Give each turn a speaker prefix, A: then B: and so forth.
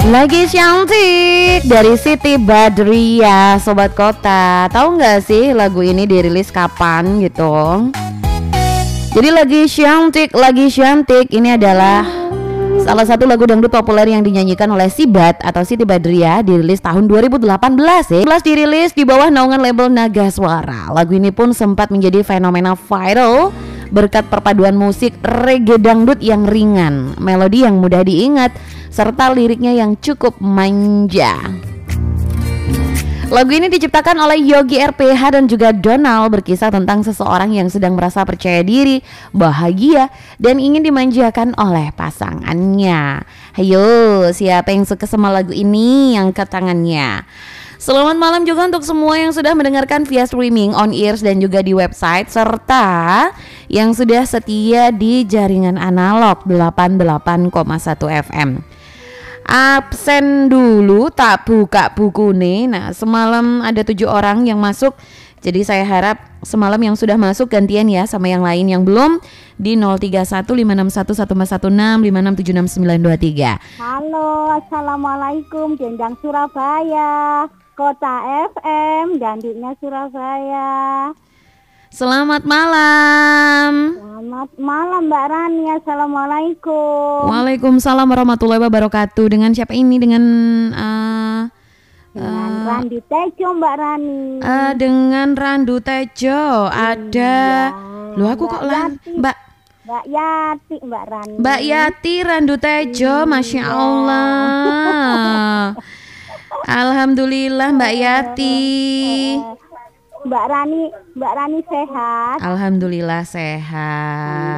A: Lagi cantik dari Siti Badriah, Sobat Kota. Tahu nggak sih lagu ini dirilis kapan gitu? Jadi lagi cantik ini adalah salah satu lagu dangdut populer yang dinyanyikan oleh Sibat atau Siti Badriah, dirilis tahun 2018 ya. Dirilis di bawah naungan label Naga Suara. Lagu ini pun sempat menjadi fenomena viral berkat perpaduan musik reggae dangdut yang ringan, melodi yang mudah diingat, serta liriknya yang cukup manja. Lagu ini diciptakan oleh Yogi RPH dan juga Donald, berkisah tentang seseorang yang sedang merasa percaya diri, bahagia, dan ingin dimanjakan oleh pasangannya. Hayo, siapa yang suka sama lagu ini? Angkat tangannya. Selamat malam juga untuk semua yang sudah mendengarkan via streaming, on ears, dan juga di website, serta yang sudah setia di jaringan analog 88,1 FM. Absen dulu, tak buka buku nih. Nah, semalam ada 7 orang yang masuk. Jadi saya harap semalam yang sudah masuk gantian ya sama yang lain yang belum di 0315611416 56769923.
B: Halo, assalamualaikum, Jendang Surabaya, Kota FM, Dandutnya Surabaya.
A: Selamat malam.
B: Selamat malam Mbak Rani, assalamualaikum.
A: Waalaikumsalam warahmatullahi wabarakatuh. Dengan siapa ini? Dengan
B: Randu Tejo Mbak Rani.
A: Dengan Randu Tejo. Ada. Loh aku kok Mbak
B: Yati, Mbak Rani.
A: Mbak Yati, Randu Tejo, Masya Allah. Alhamdulillah Mbak Yati.
B: Mbak Rani sehat.
A: Alhamdulillah sehat.